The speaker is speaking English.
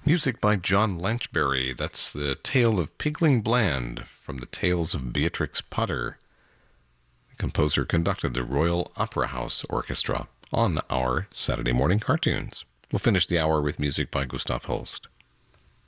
Music by John Lanchberry. That's the Tale of Pigling Bland from the Tales of Beatrix Potter. The composer conducted the Royal Opera House Orchestra on our Saturday morning cartoons. We'll finish the hour with music by Gustav Holst.